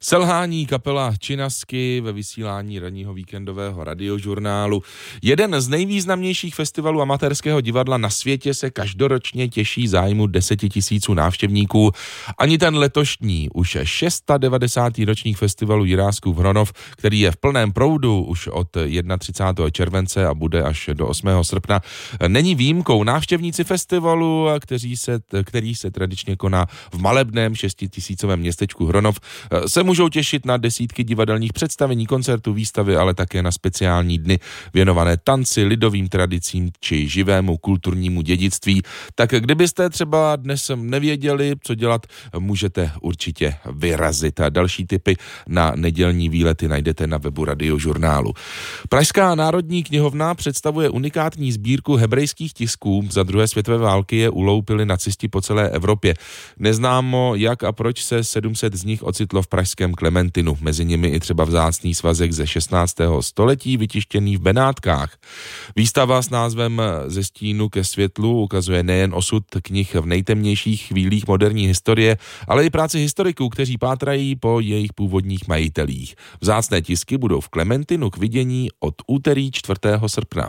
Selhání kapela Činasky ve vysílání ranního víkendového radiožurnálu. Jeden z nejvýznamnějších festivalů amatérského divadla na světě se každoročně těší zájmu 10 000 návštěvníků. Ani ten letošní, už 690. ročník festivalu Jiráskův Hronov, který je v plném proudu už od 31. července a bude až do 8. srpna, není výjimkou. Návštěvníci festivalu, který se tradičně koná v malebném 6 000 městečku Hronov, se můžou těšit na desítky divadelních představení, koncertů, výstavy, ale také na speciální dny věnované tanci, lidovým tradicím či živému kulturnímu dědictví. Tak kdybyste třeba dnes nevěděli, co dělat, můžete určitě vyrazit. A další tipy na nedělní výlety najdete na webu radiožurnálu. Pražská národní knihovna představuje unikátní sbírku hebrejských tisků. Za druhé světové války je uloupili nacisti po celé Evropě. Neznámo, jak a proč se 700 z nich ocitlo v pražském Klementinu. Mezi nimi i třeba vzácný svazek ze 16. století vytištěný v Benátkách. Výstava s názvem Ze stínu ke světlu ukazuje nejen osud knih v nejtemnějších chvílích moderní historie, ale i práci historiků, kteří pátrají po jejich původních majitelích. Vzácné tisky budou v Klementinu k vidění od úterý 4. srpna.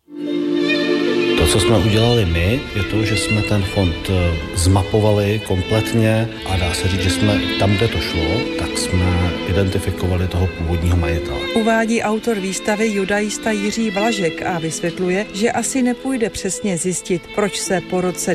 To, co jsme udělali my, je to, že jsme ten fond zmapovali kompletně a dá se říct, že jsme tam, kde to šlo, tak jsme identifikovali toho původního majitele. Uvádí autor výstavy judaista Jiří Blažek a vysvětluje, že asi nepůjde přesně zjistit, proč se po roce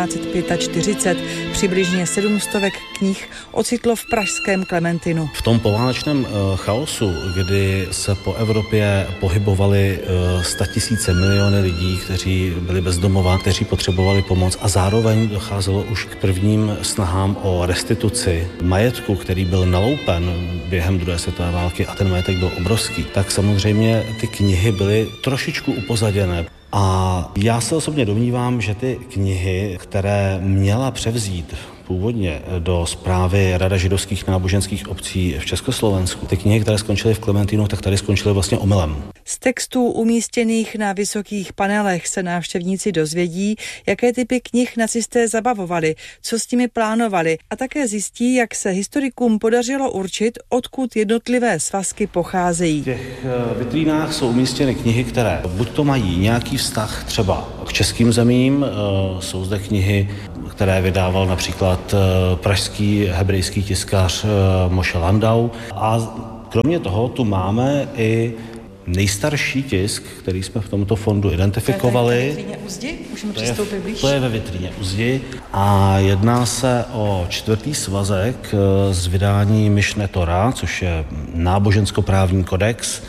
1945 přibližně 700 knih ocitlo v pražském Klementinu. V tom poválečném chaosu, kdy se po Evropě pohybovali 100 000 miliony lidí, kteří byli bezdomová, kteří potřebovali pomoc a zároveň docházelo už k prvním snahám o restituci majetku, který byl naloupen během druhé světové války a ten majetek byl obrovský, tak samozřejmě ty knihy byly trošičku upozaděné. A já se osobně domnívám, že ty knihy, které měla převzít původně do správy Rada židovských náboženských obcí v Československu, ty knihy, které skončily v Klementinu, tak tady skončily vlastně omylem. Z textů umístěných na vysokých panelech se návštěvníci dozvědí, jaké typy knih nacisté zabavovali, co s nimi plánovali a také zjistí, jak se historikům podařilo určit, odkud jednotlivé svazky pocházejí. V těch vitrínách jsou umístěny knihy, které buď to mají nějaký vztah třeba k českým zemím, jsou zde knihy, které vydával například pražský hebrejský tiskař Moshe Landau. A kromě toho tu máme i nejstarší tisk, který jsme v tomto fondu identifikovali. To je ve vitríně u zdi? Můžeme přistoupit blíž? To je ve vitríně u zdi a jedná se o 4. svazek z vydání Mišne Tora, což je nábožensko-právní kodex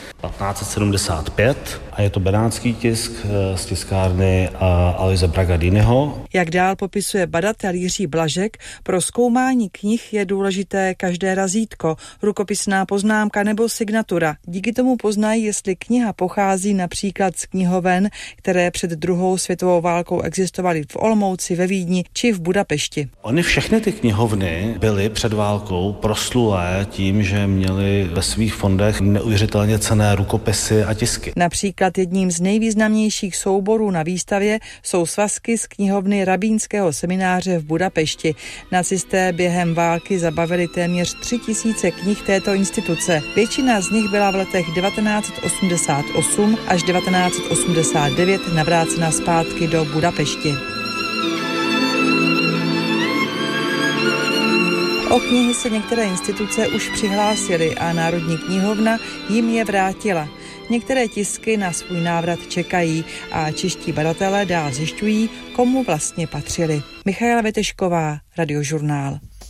1575 a je to benátský tisk z tiskárny Aloise Bragadiniho. Jak dál popisuje badatel Jiří Blažek, pro zkoumání knih je důležité každé razítko, rukopisná poznámka nebo signatura. Díky tomu poznají, jestli kniha pochází například z knihoven, které před druhou světovou válkou existovaly v Olomouci, ve Vídni či v Budapešti. Ony všechny ty knihovny byly před válkou proslulé tím, že měly ve svých fondech neuvěřitelně cenné rukopisy a tisky. Například jedním z nejvýznamnějších souborů na výstavě jsou svazky z knihovny Rabínského semináře v Budapešti. Nacisté během války zabavili téměř 3 000 knih této instituce. Většina z nich byla v letech 1988 až 1989 navrácena zpátky do Budapešti. O knihy se některé instituce už přihlásily a Národní knihovna jim je vrátila. Některé tisky na svůj návrat čekají a čeští badatelé dál zjišťují, komu vlastně patřily. Michaela Vetešková, Radiožurnál.